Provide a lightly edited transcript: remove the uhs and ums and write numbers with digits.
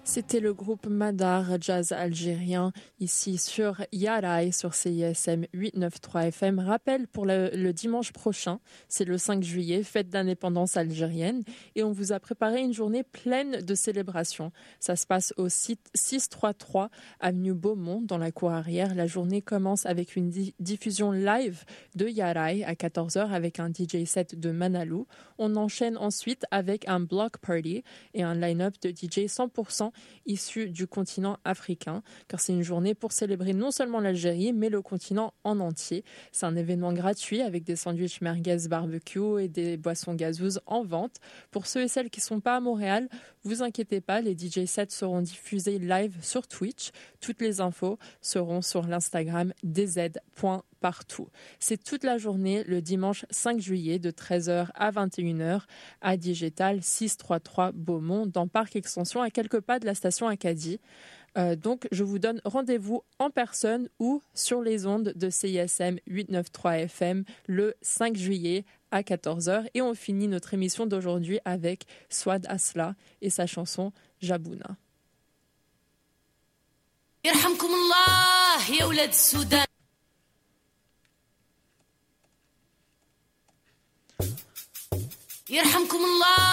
C'était le groupe Madar, jazz algérien, ici sur Yaraï, sur CISM 893 FM. Rappel pour le dimanche prochain, c'est le 5 juillet, fête d'indépendance algérienne, et on vous a préparé une journée pleine de célébrations. Ça se passe au site 633 avenue Beaumont, dans la cour arrière. La journée commence avec une diffusion live de Yaraï à 14h avec un DJ set de Manalou. On enchaîne ensuite avec un block party et un line-up de DJ 100% issus du continent africain, car c'est une journée pour célébrer non seulement l'Algérie, mais le continent en entier. C'est un événement gratuit avec des sandwichs merguez barbecue et des boissons gazeuses en vente. Pour ceux et celles qui ne sont pas à Montréal, vous inquiétez pas, les DJ sets seront diffusés live sur Twitch. Toutes les infos seront sur l'Instagram dz.partout. C'est toute la journée le dimanche 5 juillet de 13h à 21h à Digital 633 Beaumont dans Parc Extension à quelques pas de la station Acadie. Donc je vous donne rendez-vous en personne ou sur les ondes de CISM 893 FM le 5 juillet à 14h et on finit notre émission d'aujourd'hui avec Swad Asla et sa chanson Jabouna. يرحمكم الله يا ولاد السودان يرحمكم الله